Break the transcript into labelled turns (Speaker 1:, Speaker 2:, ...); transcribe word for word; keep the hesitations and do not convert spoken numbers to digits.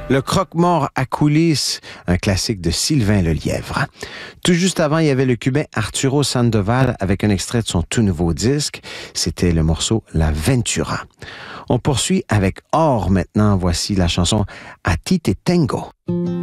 Speaker 1: Le croque-mort à coulisses, un classique de Sylvain Lelièvre. Tout juste avant, il y avait le Cubain Arturo Sandoval avec un extrait de son tout nouveau disque. C'était le morceau La Ventura. On poursuit avec Or maintenant. Voici la chanson A ti te tengo.